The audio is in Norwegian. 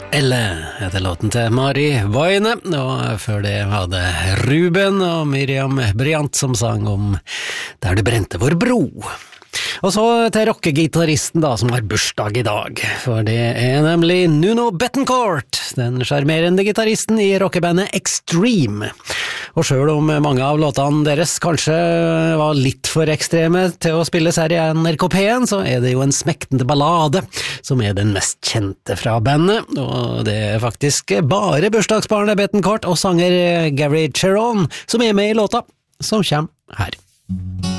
Elle heter låten til Mari Vaine, og før det hadde Ruben og Miriam Bryant som sang om Der du brente vår bro. Og så til rockegitarristen da, som har bursdag i dag, for det nemlig Nuno Bettencourt, den charmerende gitaristen i rockebandet Extreme. Og selv om mange av låtene deres kanskje var litt for ekstreme til å spilles her i NRK P1, så det jo en smektende ballade som den mest kjente fra bandet, og det faktisk bare bursdagsbarnet Bettencourt og sanger Gary Cherone som med i låta, som kommer her.